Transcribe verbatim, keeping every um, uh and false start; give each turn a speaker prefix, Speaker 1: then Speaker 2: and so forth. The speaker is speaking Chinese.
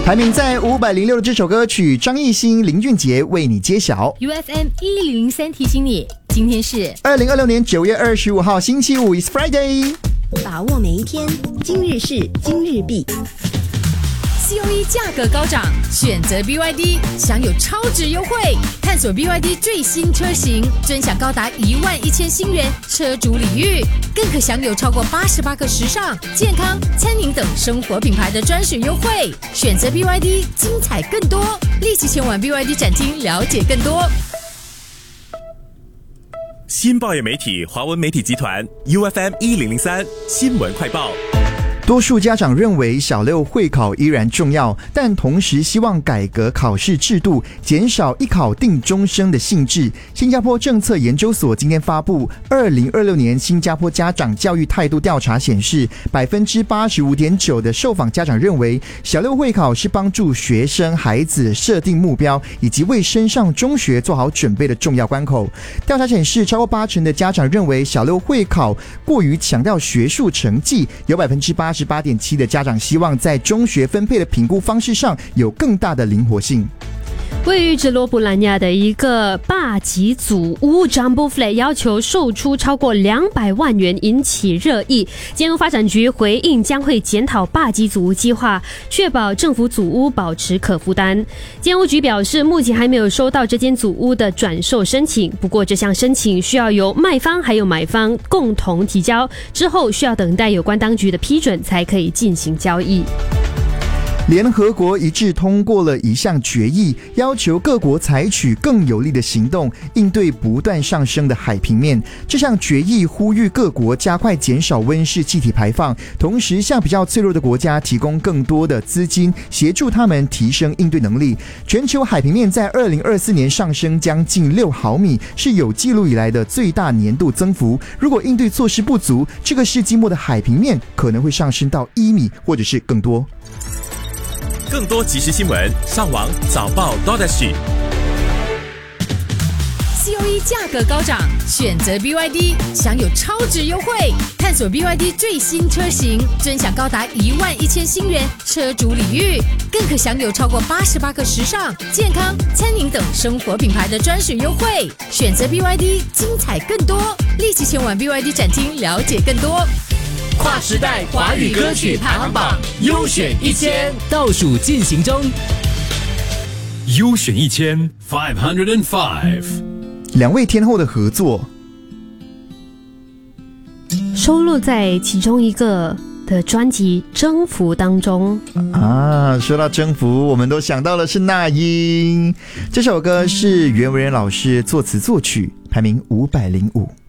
Speaker 1: 排名在五百零六的这首歌曲，张艺兴、林俊杰为你揭晓。
Speaker 2: U F M 一零零三提醒你，今天是
Speaker 1: 二零二六年九月二十五号星期五 ，It's Friday。
Speaker 3: 把握每一天，今日事今日毕。
Speaker 2: C O E 价格高涨，选择 B Y D 享有超值优惠，探索 B Y D 最新车型，尊享高达一万一千新元车主礼遇，更可享有超过八十八个时尚、健康、餐饮等生活品牌的专属优惠。选择 B Y D， 精彩更多，立即前往 B Y D 展厅了解更多。
Speaker 4: 新报业媒体华文媒体集团 U F M 一零零三新闻快报。
Speaker 1: 多数家长认为小六会考依然重要，但同时希望改革考试制度，减少一考定终生的性质。新加坡政策研究所今天发布二零二六年新加坡家长教育态度调查显示， 百分之八十五点九 的受访家长认为小六会考是帮助学生孩子设定目标以及为升上中学做好准备的重要关口。调查显示，超过八成的家长认为小六会考过于强调学术成绩，有 百分之八十八点七 的家长希望在中学分配的评估方式上有更大的灵活性。
Speaker 5: 位于直罗布兰亚的一个霸级祖屋 Jumbo Flat 要求售出超过两百万元，引起热议。建屋发展局回应将会检讨霸级祖屋计划，确保政府祖屋保持可负担。建屋局表示，目前还没有收到这间祖屋的转售申请，不过这项申请需要由卖方还有买方共同提交，之后需要等待有关当局的批准才可以进行交易。
Speaker 1: 联合国一致通过了一项决议，要求各国采取更有力的行动，应对不断上升的海平面。这项决议呼吁各国加快减少温室气体排放，同时向比较脆弱的国家提供更多的资金，协助他们提升应对能力。全球海平面在二零二四年上升将近六毫米，是有记录以来的最大年度增幅。如果应对措施不足，这个世纪末的海平面可能会上升到一米或者是更多。
Speaker 4: 更多即时新闻，上网早报 .sg。
Speaker 2: C O E 价格高涨，选择 B Y D 享有超值优惠，探索 B Y D 最新车型，尊享高达一万一千新元车主礼遇，更可享有超过八十八个时尚、健康、餐饮等生活品牌的专属优惠。选择 B Y D， 精彩更多，立即前往 B Y D 展厅了解更多。
Speaker 6: 跨时代华语歌曲排行榜优选一千倒数进行中。
Speaker 7: 优选一千 five hundred five，
Speaker 1: 两位天后的合作
Speaker 5: 收录在其中一个的专辑《征服》当中
Speaker 1: 啊。说到征服，我们都想到的是那英。这首歌是袁惟仁老师作词作曲，排名五百零五。